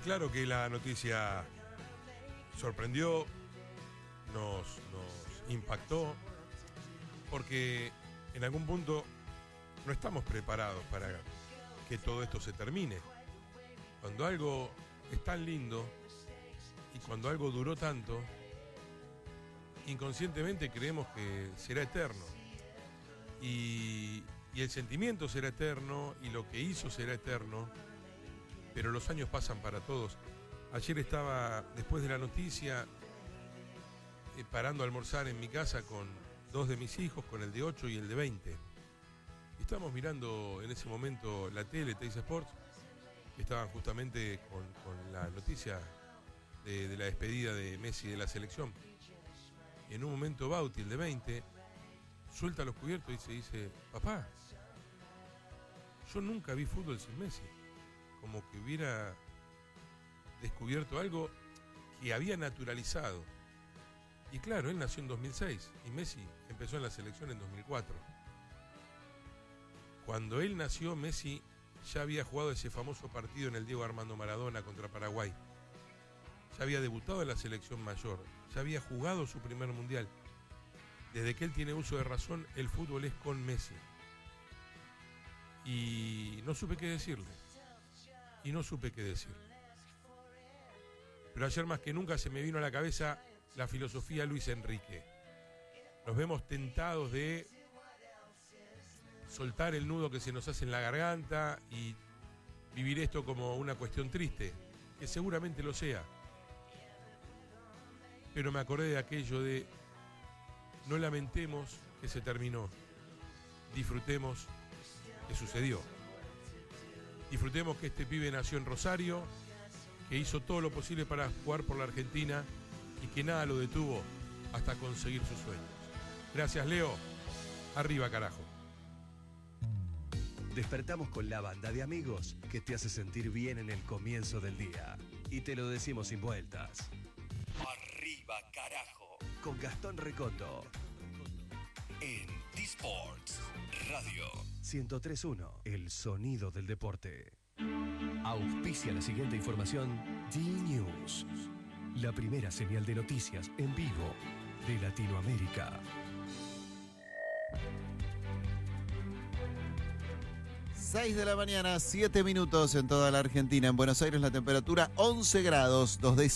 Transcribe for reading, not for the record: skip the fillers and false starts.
claro que la noticia sorprendió, nos impactó, porque en algún punto no estamos preparados para que todo esto se termine. Cuando algo es tan lindo y cuando algo duró tanto, inconscientemente creemos que será eterno. Y el sentimiento será eterno y lo que hizo será eterno, pero los años pasan para todos. Ayer estaba, después de la noticia, parando a almorzar en mi casa con dos de mis hijos, con el de 8 y el de 20. Estábamos mirando en ese momento la tele, Teis Sports, que estaban justamente con la noticia de la despedida de Messi de la selección. Y en un momento Bauti, el de 20, suelta los cubiertos y se dice: papá, yo nunca vi fútbol sin Messi. Como que hubiera descubierto algo que había naturalizado. Y claro, él nació en 2006 y Messi empezó en la selección en 2004. Cuando él nació, Messi ya había jugado ese famoso partido en el Diego Armando Maradona contra Paraguay. Ya había debutado en la selección mayor, ya había jugado su primer mundial. Desde que él tiene uso de razón, el fútbol es con Messi. Y no supe qué decirle. Pero ayer más que nunca se me vino a la cabeza la filosofía Luis Enrique. Nos vemos tentados de soltar el nudo que se nos hace en la garganta y vivir esto como una cuestión triste, que seguramente lo sea. Pero me acordé de aquello de: no lamentemos que se terminó, disfrutemos que sucedió. Disfrutemos que este pibe nació en Rosario, que hizo todo lo posible para jugar por la Argentina y que nada lo detuvo hasta conseguir sus sueños. Gracias, Leo. Arriba, carajo. Despertamos con la banda de amigos que te hace sentir bien en el comienzo del día. Y te lo decimos sin vueltas. Arriba, carajo. Con Gastón Recondo. En T-Sports Radio 103.1, el sonido del deporte. Auspicia la siguiente información D-News, la primera señal de noticias en vivo de Latinoamérica. 6 de la mañana, 7 minutos en toda la Argentina. En Buenos Aires la temperatura 11 grados, 2 décimas.